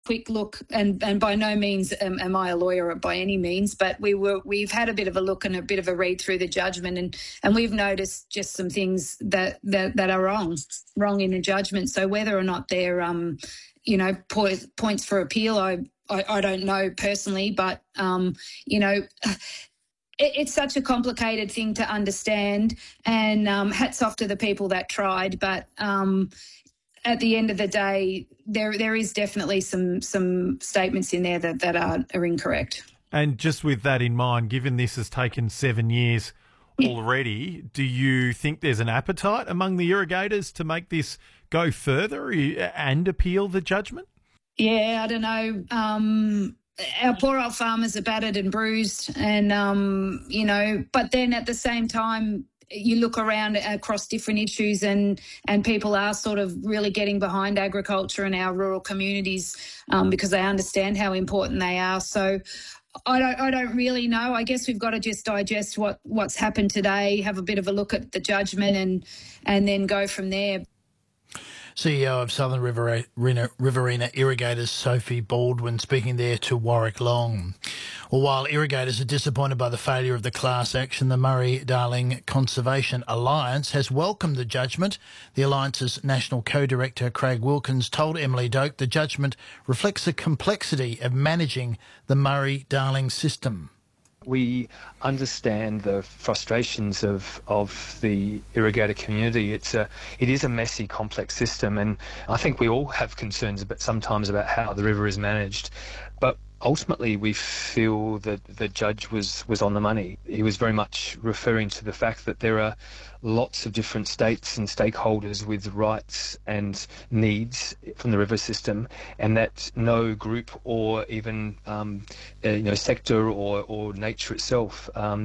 quick look, and by no means am I a lawyer by any means, but we've had a bit of a look and a bit of a read through the judgment, and we've noticed just some things that are wrong in the judgment. So whether or not they're points for appeal, I don't know personally, but it's such a complicated thing to understand, and hats off to the people that tried, but at the end of the day, there is definitely some statements in there that are incorrect. And just with that in mind, given this has taken 7 years already, do you think there's an appetite among the irrigators to make this go further and appeal the judgment? Yeah, I don't know. Our poor old farmers are battered and bruised, and but then at the same time, you look around across different issues, and people are sort of really getting behind agriculture in our rural communities because they understand how important they are. So I don't really know. I guess we've got to just digest what's happened today, have a bit of a look at the judgment, and then go from there. CEO of Southern Riverina Irrigators, Sophie Baldwin, speaking there to Warwick Long. Well, while irrigators are disappointed by the failure of the class action, the Murray-Darling Conservation Alliance has welcomed the judgment. The Alliance's National Co-Director, Craig Wilkins, told Emily Doak the judgment reflects the complexity of managing the Murray-Darling system. We understand the frustrations of the irrigator community. It is a messy, complex system, and I think we all have concerns sometimes about how the river is managed. But ultimately, we feel that the judge was on the money. He was very much referring to the fact that there are lots of different states and stakeholders with rights and needs from the river system, and that no group or even sector or nature itself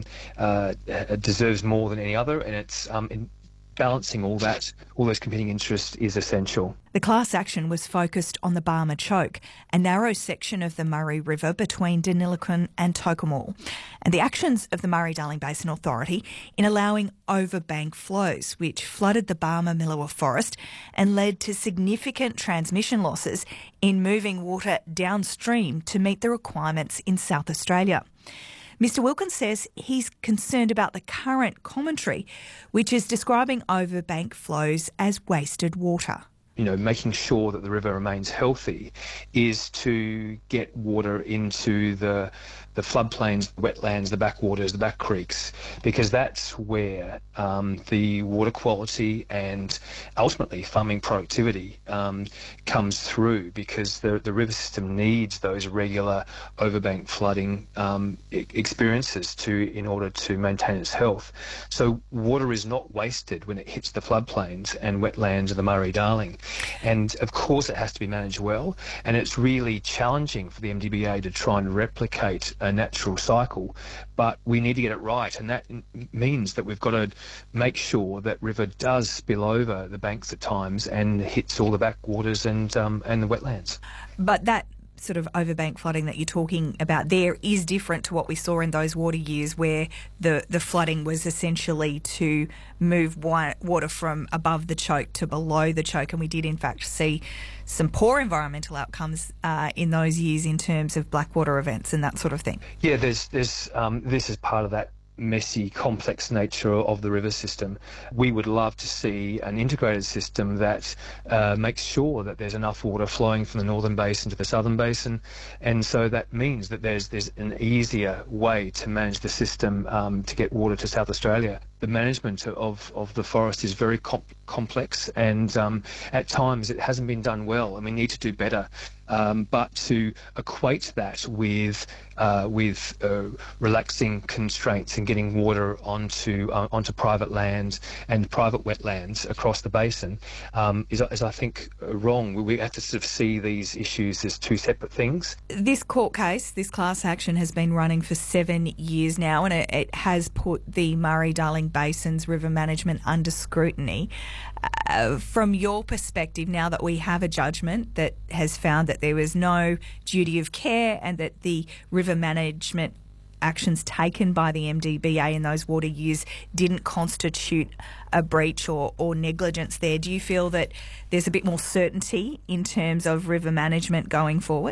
deserves more than any other, and it's balancing all those competing interests is essential. The class action was focused on the Barmah Choke, a narrow section of the Murray River between Deniliquin and Tocumwal, and the actions of the Murray-Darling Basin Authority in allowing overbank flows, which flooded the Barmah-Milawa forest and led to significant transmission losses in moving water downstream to meet the requirements in South Australia. Mr Wilkins says he's concerned about the current commentary, which is describing overbank flows as wasted water. Making sure that the river remains healthy is to get water into the floodplains, the wetlands, the backwaters, the back creeks, because that's where the water quality and ultimately farming productivity comes through, because the river system needs those regular overbank flooding experiences in order to maintain its health. So water is not wasted when it hits the floodplains and wetlands of the Murray-Darling. And of course it has to be managed well, and it's really challenging for the MDBA to try and replicate a natural cycle, but we need to get it right, and that means that we've got to make sure that river does spill over the banks at times and hits all the backwaters and the wetlands. But that sort of overbank flooding that you're talking about there is different to what we saw in those water years, where the flooding was essentially to move water from above the choke to below the choke, and we did in fact see some poor environmental outcomes in those years in terms of blackwater events and that sort of thing. Yeah, this is part of that messy, complex nature of the river system. We would love to see an integrated system that makes sure that there's enough water flowing from the northern basin to the southern basin, and so that means that there's an easier way to manage the system to get water to South Australia. The management of the forest is very complex, and at times it hasn't been done well, and we need to do better. But to equate that with relaxing constraints and getting water onto private land and private wetlands across the basin is I think wrong. We have to sort of see these issues as two separate things. This court case, this class action, has been running for 7 years now, and it has put the Murray-Darling Basin's river management under scrutiny. From your perspective, now that we have a judgment that has found that there was no duty of care and that the river management actions taken by the MDBA in those water years didn't constitute a breach or negligence there, do you feel that there's a bit more certainty in terms of river management going forward?